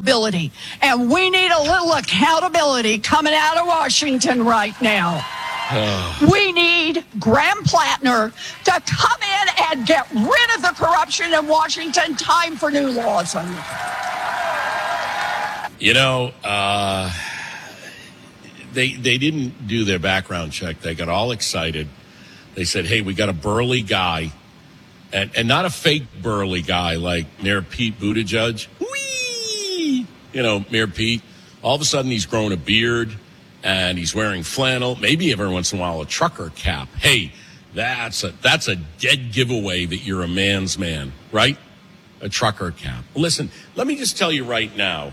accountability. And we need a little accountability coming out of Washington right now. We need Graham Plattner to come in and get rid of the corruption in Washington. Time for new laws. You know, they didn't do their background check. They got all excited. They said, hey, we got a burly guy, and not a fake burly guy like Mayor Pete Buttigieg. Whee! You know, Mayor Pete. All of a sudden, he's grown a beard, and he's wearing flannel, maybe every once in a while a trucker cap. Hey, that's a dead giveaway that you're a man's man, right? A trucker cap. Listen, let me just tell you right now.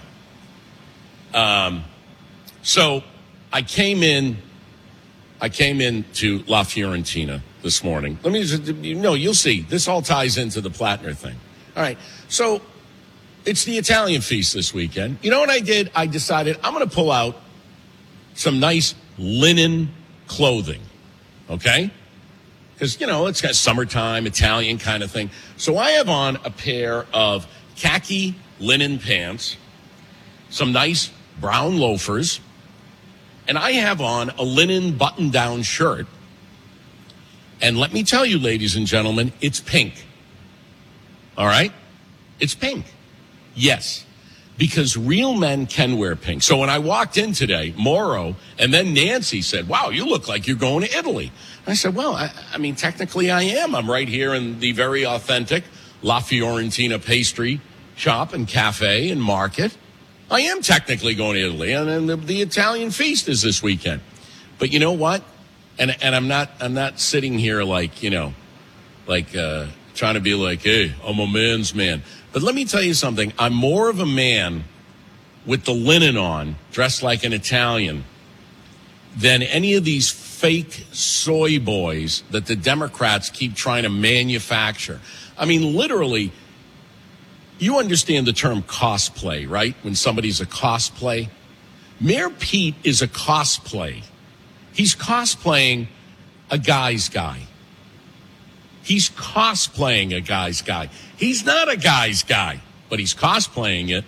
So I came in to La Fiorentina this morning. Let me just, you'll see. This all ties into the Plattner thing. All right. So it's the Italian feast this weekend. You know what I did? I decided I'm going to pull out some nice linen clothing. Okay? Because, it's got summertime, Italian kind of thing. So I have on a pair of khaki linen pants, some nice brown loafers, and I have on a linen button-down shirt. And let me tell you, ladies and gentlemen, it's pink. All right? It's pink. Yes. Because real men can wear pink. So when I walked in today, Mauro and then Nancy said, wow, you look like you're going to Italy. And I said, well, I mean, technically I am. I'm right here in the very authentic La Fiorentina pastry shop and cafe and market. I am technically going to Italy, and the Italian feast is this weekend. But you know what? And I'm not sitting here like trying to be like, hey, I'm a man's man. But let me tell you something. I'm more of a man with the linen on, dressed like an Italian, than any of these fake soy boys that the Democrats keep trying to manufacture. I mean, literally. You understand the term cosplay, right? When somebody's a cosplay. Mayor Pete is a cosplay. He's cosplaying a guy's guy. He's cosplaying a guy's guy. He's not a guy's guy, but he's cosplaying it.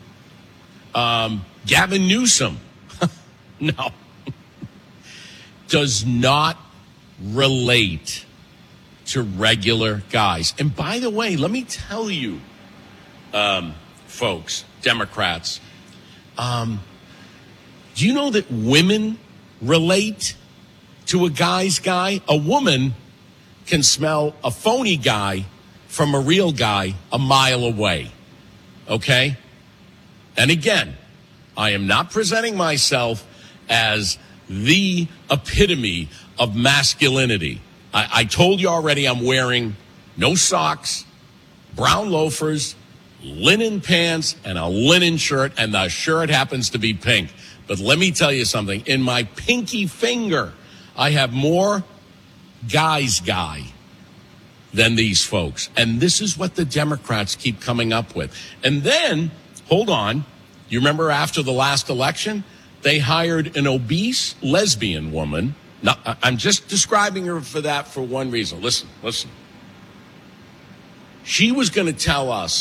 Gavin Newsom, no, does not relate to regular guys. And by the way, let me tell you, folks, Democrats, do you know that women relate to a guy's guy? A woman can smell a phony guy from a real guy a mile away. Okay? And again, I am not presenting myself as the epitome of masculinity. I told you already I'm wearing no socks, brown loafers, linen pants, and a linen shirt, and the shirt happens to be pink. But let me tell you something. In my pinky finger, I have more guy's guy than these folks. And this is what the Democrats keep coming up with. And then, hold on, you remember after the last election, they hired an obese lesbian woman. Now, I'm just describing her for that for one reason. Listen. She was going to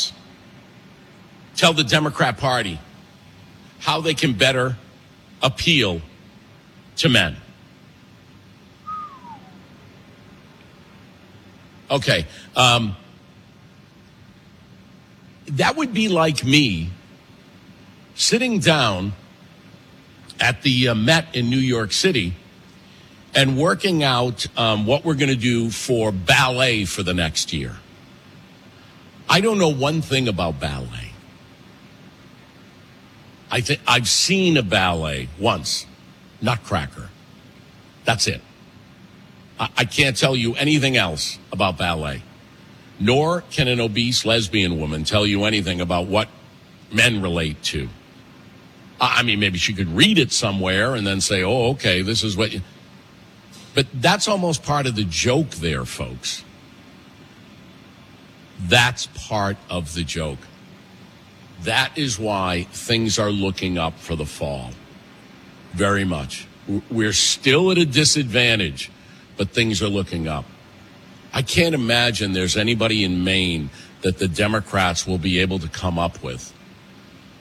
tell the Democrat Party how they can better appeal to men. Okay. That would be like me sitting down at the Met in New York City and working out what we're going to do for ballet for the next year. I don't know one thing about ballet. I think I've seen a ballet once, Nutcracker. That's it. I can't tell you anything else about ballet. Nor can an obese lesbian woman tell you anything about what men relate to. I mean, maybe she could read it somewhere and then say, oh, okay, this is what you... But that's almost part of the joke there, folks. That's part of the joke. That is why things are looking up for the fall. Very much. We're still at a disadvantage, but things are looking up. I can't imagine there's anybody in Maine that the Democrats will be able to come up with